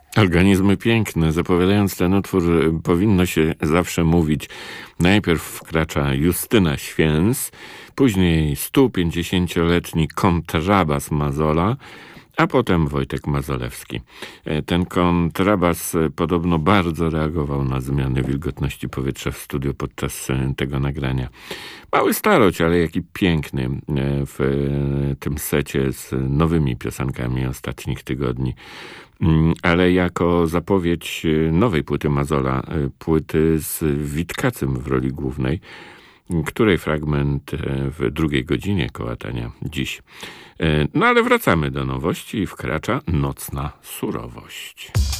Organizmy piękne. Zapowiadając ten utwór, powinno się zawsze mówić: najpierw wkracza Justyna Święs, później 150-letni kontrabas Mazola, a potem Wojtek Mazolewski. Ten kontrabas podobno bardzo reagował na zmiany wilgotności powietrza w studiu podczas tego nagrania. Mały starość, ale jaki piękny w tym secie z nowymi piosenkami ostatnich tygodni. Ale jako zapowiedź nowej płyty Mazola, płyty z Witkacym w roli głównej, której fragment w drugiej godzinie kołatania dziś. No ale wracamy do nowości i wkracza nocna surowość.